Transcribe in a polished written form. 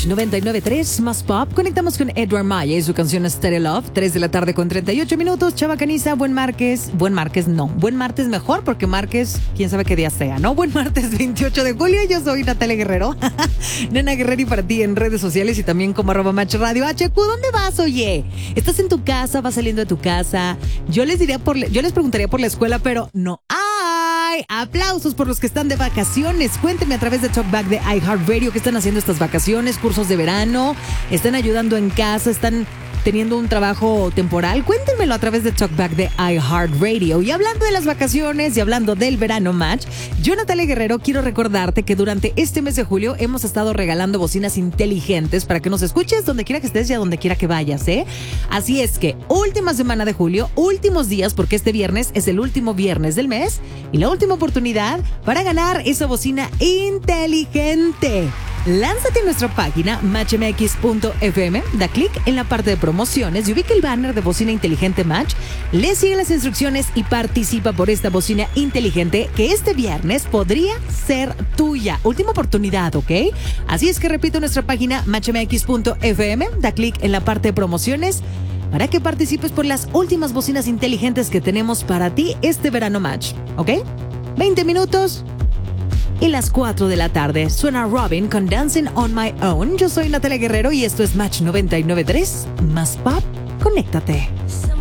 Match 99.3 más pop. Conectamos con Edward Maya y su canción Stereo Love. 3 de la tarde con 38 minutos. Chava Caniza, buen martes mejor porque Márquez, quién sabe qué día sea, ¿no? Buen martes 28 de julio. Yo soy Natalia Guerrero. Nena Guerrero y para ti en redes sociales y también como @Match Radio. HQ, ¿dónde vas, oye? ¿Estás en tu casa? ¿Vas saliendo de tu casa? Yo les preguntaría por la escuela, pero no. Aplausos por los que están de vacaciones. Cuéntenme a través de Talkback de iHeartRadio qué están haciendo estas vacaciones, cursos de verano, están ayudando en casa, están teniendo un trabajo temporal. Cuéntenmelo a través de Talkback de iHeartRadio. Y hablando de las vacaciones y hablando del verano Match, yo, Natalia Guerrero, quiero recordarte que durante este mes de julio hemos estado regalando bocinas inteligentes para que nos escuches donde quiera que estés y a donde quiera que vayas, ¿eh? Así es que última semana de julio, últimos días, porque este viernes es el último viernes del mes y la última oportunidad para ganar esa bocina inteligente. Lánzate a nuestra página matchmx.fm, da clic en la parte de promociones y ubica el banner de bocina inteligente Match, le sigue las instrucciones y participa por esta bocina inteligente que este viernes podría ser tuya. Última oportunidad, ¿ok? Así es que repito nuestra página matchmx.fm, da clic en la parte de promociones para que participes por las últimas bocinas inteligentes que tenemos para ti este verano Match, ¿ok? 20 minutos. Y las 4 de la tarde suena Robin con Dancing on My Own. Yo soy Natalia Guerrero y esto es Match 99.3 más pop. Conéctate.